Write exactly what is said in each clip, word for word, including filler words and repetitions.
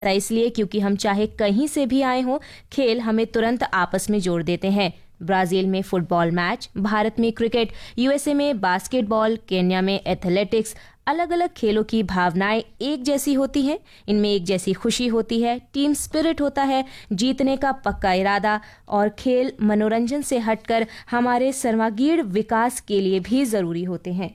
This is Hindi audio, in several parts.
इसलिए क्योंकि हम चाहे कहीं से भी आए हों, खेल हमें तुरंत आपस में जोड़ देते हैं। ब्राजील में फुटबॉल मैच, भारत में क्रिकेट, यूएसए में बास्केटबॉल, केन्या में एथलेटिक्स, अलग अलग खेलों की भावनाएं एक जैसी होती हैं। इनमें एक जैसी खुशी होती है, टीम स्पिरिट होता है, जीतने का पक्का इरादा, और खेल मनोरंजन से हटकर हमारे सर्वांगीण विकास के लिए भी ज़रूरी होते हैं।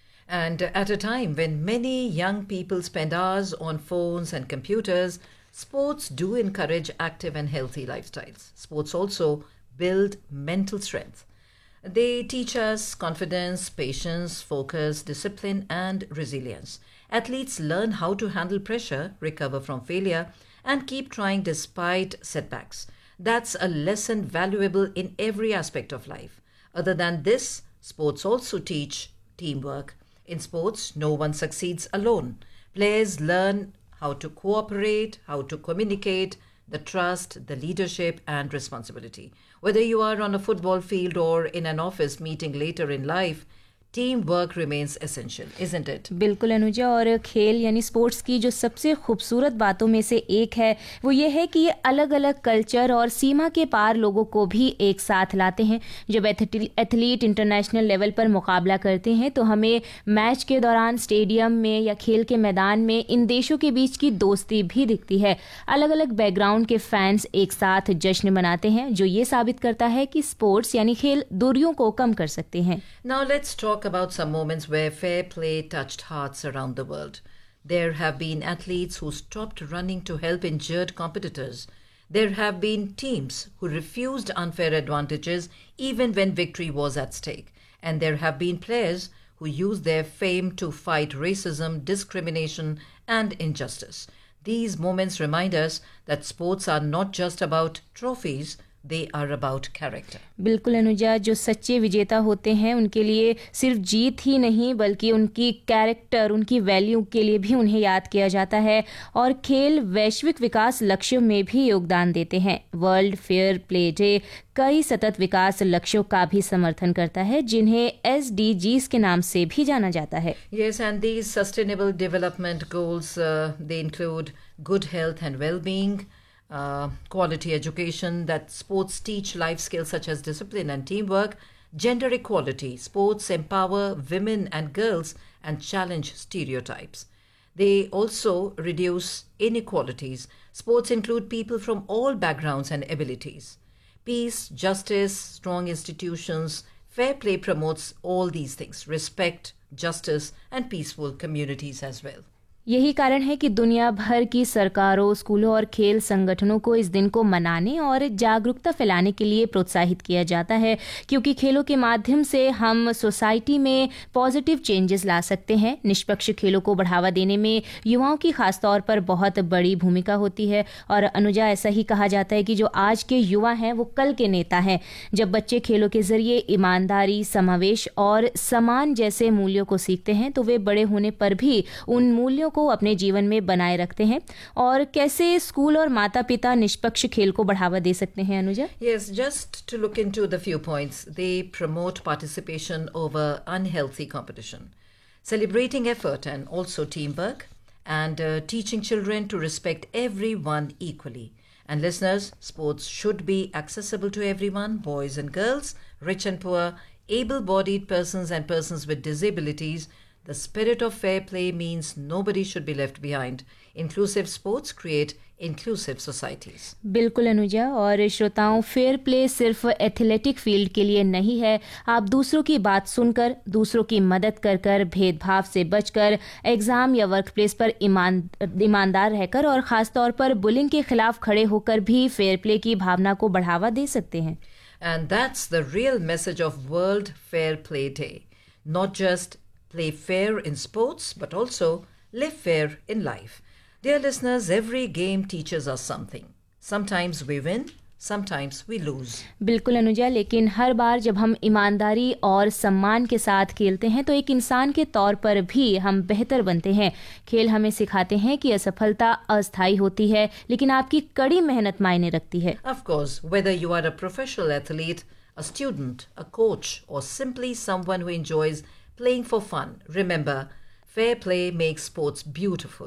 And at a time when many young people spend hours on phones and computers, sports do encourage active and healthy lifestyles. Sports also build mental strength. They teach us confidence, patience, focus, discipline, and resilience. Athletes learn how to handle pressure, recover from failure, and keep trying despite setbacks. That's a lesson valuable in every aspect of life. Other than this, sports also teach teamwork. In sports, no one succeeds alone. Players learn how to cooperate, how to communicate, the trust, the leadership, and responsibility. Whether you are on a football field or in an office meeting later in life, teamwork remains essential, isn't it? बिल्कुल अनुजा, और खेल यानी स्पोर्ट्स की जो सबसे खूबसूरत बातों में से एक है वो ये है कि ये अलग अलग कल्चर और सीमा के पार लोगों को भी एक साथ लाते हैं। जब एथलीट इंटरनेशनल लेवल पर मुकाबला करते हैं तो हमें मैच के दौरान स्टेडियम में या खेल के मैदान में इन देशों के बीच की दोस्ती भी दिखती है। अलग अलग बैकग्राउंड के फैंस एक साथ जश्न मनाते हैं, जो ये साबित करता है कि स्पोर्ट्स यानी खेल दूरियों को कम कर सकते हैं। Now let's talk about some moments where fair play touched hearts around the world. There have been athletes who stopped running to help injured competitors. There have been teams who refused unfair advantages even when victory was at stake. And there have been players who used their fame to fight racism, discrimination, and injustice. These moments remind us that sports are not just about trophies, they are about character. बिल्कुल अनुजा, जो सच्चे विजेता होते हैं उनके लिए सिर्फ जीत ही नहीं बल्कि उनकी कैरेक्टर, उनकी वैल्यू के लिए भी उन्हें याद किया जाता है। और खेल वैश्विक विकास लक्ष्यों में भी योगदान देते हैं। वर्ल्ड फेयर प्ले डे कई सतत विकास लक्ष्यों का भी समर्थन करता है, जिन्हें एस डी जीज़ के नाम से भी जाना जाता है। Yes, and these sustainable development goals, uh, they include good health and well-being, Uh, quality education, that sports teach life skills such as discipline and teamwork, gender equality, sports empower women and girls and challenge stereotypes. They also reduce inequalities. Sports include people from all backgrounds and abilities. Peace, justice, strong institutions, fair play promotes all these things, respect, justice, and peaceful communities as well. यही कारण है कि दुनिया भर की सरकारों, स्कूलों और खेल संगठनों को इस दिन को मनाने और जागरूकता फैलाने के लिए प्रोत्साहित किया जाता है, क्योंकि खेलों के माध्यम से हम सोसाइटी में पॉजिटिव चेंजेस ला सकते हैं। निष्पक्ष खेलों को बढ़ावा देने में युवाओं की खासतौर पर बहुत बड़ी भूमिका होती है। और अनुजा, ऐसा ही कहा जाता है कि जो आज के युवा हैं वो कल के नेता हैं। जब बच्चे खेलों के जरिए ईमानदारी, समावेश और समान जैसे मूल्यों को सीखते हैं तो वे बड़े होने पर भी उन मूल्यों को अपने जीवन में बनाए रखते हैं। और कैसे स्कूल और माता पिता निष्पक्ष खेल को बढ़ावा दे सकते हैं Anuja? Yes, just to look into the few points. They promote participation over unhealthy competition, celebrating effort and also teamwork, and uh, teaching children to respect everyone equally. And listeners, sports should be accessible to everyone, boys and girls, rich and poor, able-bodied persons and persons with disabilities. The spirit of fair play means nobody should be left behind. Inclusive sports create inclusive societies. बिल्कुल अनुजा, और श्रोताओं, फेयर प्ले सिर्फ एथलेटिक फील्ड के लिए नहीं है। आप दूसरों की बात सुनकर, दूसरों की मदद कर कर, भेदभाव से बचकर, एग्जाम या वर्क प्लेस पर ईमान ईमानदार रहकर और खासतौर पर बुलिंग के खिलाफ खड़े होकर भी फेयर प्ले की भावना को बढ़ावा दे सकते हैं। And that's the real message of World Fair Play Day. Not just play fair in sports, but also live fair in life. Dear listeners, every game teaches us something. Sometimes we win, sometimes we lose. बिल्कुल अनुजा, लेकिन हर बार जब हम ईमानदारी और सम्मान के साथ खेलते हैं तो एक इंसान के तौर पर भी हम बेहतर बनते हैं। खेल हमें सिखाते हैं कि असफलता अस्थायी होती है, लेकिन आपकी कड़ी मेहनत मायने रखती है। Of course, whether you are a professional athlete, a student, a coach, or simply someone who enjoys playing for fun, remember, fair play makes sports beautiful.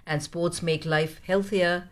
And sports make life healthier